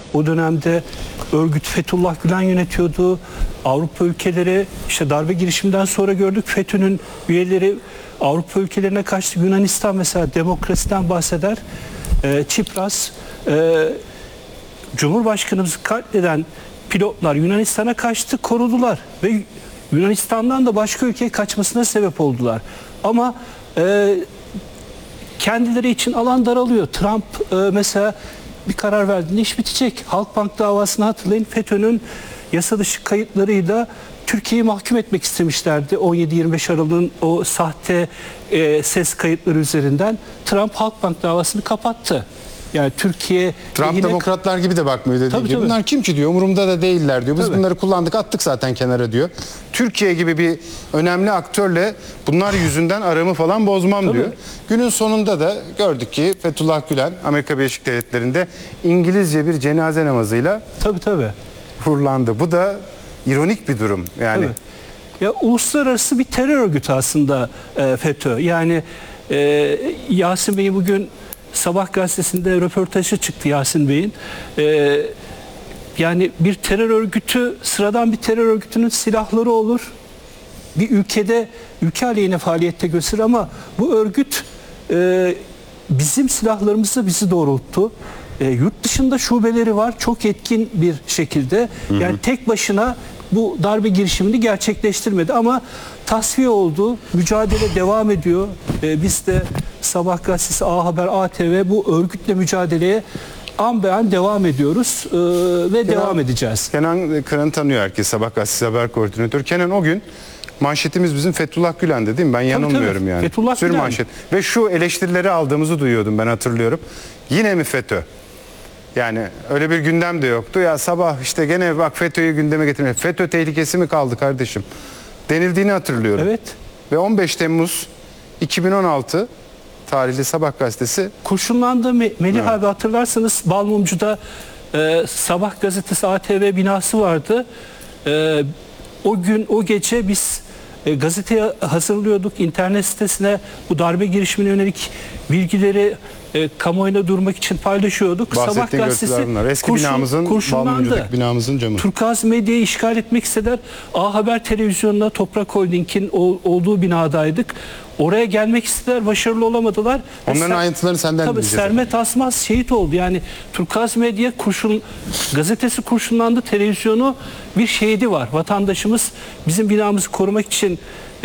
O dönemde örgüt Fethullah Gülen yönetiyordu. Avrupa ülkeleri işte darbe girişiminden sonra gördük FETÖ'nün üyeleri Avrupa ülkelerine kaçtı. Yunanistan mesela demokrasiden bahseder. Çipras, Cumhurbaşkanımızı katleden pilotlar Yunanistan'a kaçtı, korudular ve Yunanistan'dan da başka ülkeye kaçmasına sebep oldular. Ama kendileri için alan daralıyor. Trump mesela bir karar verdiğinde iş bitecek. Halkbank davasını hatırlayın. FETÖ'nün yasa dışı kayıtlarıyla Türkiye'yi mahkum etmek istemişlerdi. 17-25 Aralık'ın o sahte ses kayıtları üzerinden Trump Halkbank davasını kapattı. Yani Türkiye Trump yine demokratlar gibi de bakmıyor dediği gibi. Tabii. Bunlar kim ki diyor, umurumda da değiller diyor. Biz Tabii. bunları kullandık, attık zaten kenara diyor. Türkiye gibi bir önemli aktörle bunlar yüzünden aramı falan bozmam diyor. Günün sonunda da gördük ki Fethullah Gülen Amerika Birleşik Devletleri'nde İngilizce bir cenaze namazıyla Tabii. hurlandı. Bu da ironik bir durum yani. Tabii. Ya uluslararası bir terör örgütü aslında FETÖ. Yani Yasin Bey bugün Sabah gazetesinde röportajı çıktı Yasin Bey'in. Yani bir terör örgütü, sıradan bir terör örgütünün silahları olur. Bir ülkede ülke aleyhine faaliyette gösterir ama bu örgüt bizim silahlarımızla bizi doğrulttu. Yurt dışında şubeleri var çok etkin bir şekilde. Yani tek başına bu darbe girişimini gerçekleştirmedi ama tasfiye oldu. Mücadele devam ediyor. Biz de Sabah gazetesi, A Haber, ATV bu örgütle mücadeleye an be an devam ediyoruz ve devam edeceğiz. Kenan Kıran'ı tanıyor herkes, Sabah gazetesi haber koordinatörü. Kenan, o gün manşetimiz bizim Fethullah Gülen'di değil mi? Ben yanılmıyorum yani. Fethullah Sür Gülen. manşet. Ve şu eleştirileri aldığımızı duyuyordum, ben hatırlıyorum. Yine mi FETÖ? Yani öyle bir gündem de yoktu. Ya sabah işte gene bak FETÖ'yü gündeme getirmek. FETÖ tehlikesi mi kaldı kardeşim? Denildiğini hatırlıyorum. Evet. Ve 15 Temmuz 2016 tarihli Sabah gazetesi Kurşunlandı Melih abi, hatırlarsanız Balmumcu'da Sabah gazetesi ATV binası vardı. O gün, o gece biz gazeteyi hazırlıyorduk. İnternet sitesine bu darbe girişimine yönelik bilgileri kamuoyuna durmak için paylaşıyorduk. Sabah gazetesi eski binamızın, Balmumcu'daki binamızın camı. Turkuaz Medya'yı işgal etmek istediler. A Haber televizyonuna Toprak Holding'in olduğu binadaydık. Oraya gelmek istediler, başarılı olamadılar. Onların ayrıntılarını senden dinleyeceğiz. Sermet Asmaz şehit oldu. Yani Turkuaz Medya gazetesi kurşunlandı, televizyonu bir şehidi var. Vatandaşımız bizim binamızı korumak için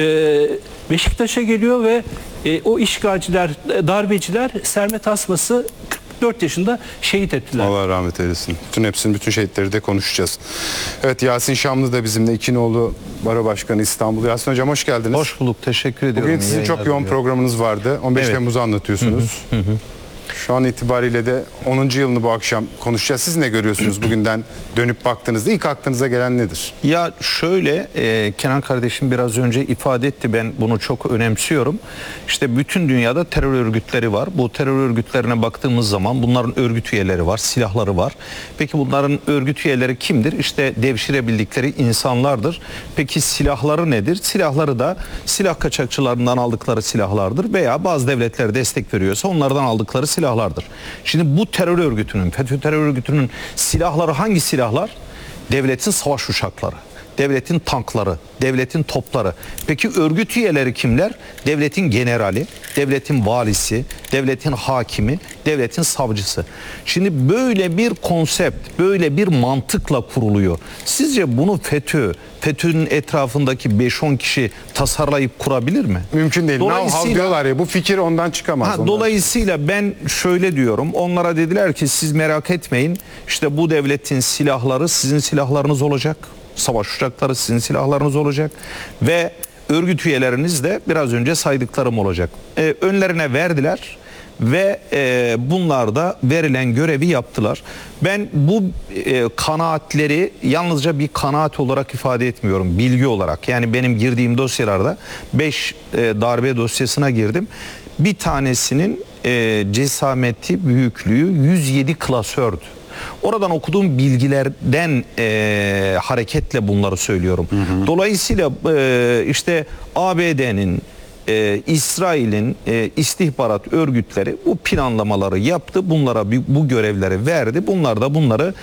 Beşiktaş'a geliyor ve o işgalciler, darbeciler Sermet Asmas'ı 44 yaşında şehit ettiler. Allah rahmet eylesin. Bütün şehitleri de konuşacağız. Evet, Yasin Şamlı da bizimle, İkinoğlu Baro Başkanı İstanbul. Yasin Hocam hoş geldiniz. Hoş bulduk, teşekkür ediyorum. Bugün sizin çok yoğun programınız vardı. 15 Evet. Temmuz'u anlatıyorsunuz. Şu an itibariyle de 10. yılını bu akşam konuşacağız. Siz ne görüyorsunuz bugünden dönüp baktığınızda? İlk aklınıza gelen nedir? Ya şöyle, Kenan kardeşim biraz önce ifade etti, ben bunu çok önemsiyorum. İşte bütün dünyada terör örgütleri var. Bu terör örgütlerine baktığımız zaman bunların örgüt üyeleri var, silahları var. Peki bunların örgüt üyeleri kimdir? İşte devşirebildikleri insanlardır. Peki silahları nedir? Silahları da silah kaçakçılarından aldıkları silahlardır veya bazı devletler destek veriyorsa onlardan aldıkları silahlardır. Şimdi bu terör örgütünün, FETÖ terör örgütünün silahları hangi silahlar? Devletin savaş uçakları, devletin tankları, devletin topları. Peki örgüt üyeleri kimler? Devletin generali, devletin valisi, devletin hakimi, devletin savcısı. Şimdi böyle bir konsept, böyle bir mantıkla kuruluyor. Sizce bunu FETÖ'nün etrafındaki 5-10 kişi tasarlayıp kurabilir mi? Mümkün değil. Now diyorlar ya, bu fikir ondan çıkamaz. Dolayısıyla ben şöyle diyorum. Onlara dediler ki siz merak etmeyin. İşte bu devletin silahları sizin silahlarınız olacak. Savaş uçakları sizin silahlarınız olacak. Ve örgüt üyeleriniz de biraz önce saydıklarım olacak. Önlerine verdiler. Ve bunlar da verilen görevi yaptılar. Ben bu kanaatleri yalnızca bir kanaat olarak ifade etmiyorum, bilgi olarak. Yani benim girdiğim dosyalarda 5 darbe dosyasına girdim. Bir tanesinin cesameti, büyüklüğü 107 klasördü. Oradan okuduğum bilgilerden hareketle bunları söylüyorum. Dolayısıyla işte ABD'nin, İsrail'in istihbarat örgütleri bu planlamaları yaptı. Bunlara bu görevleri verdi. Bunlar da bunları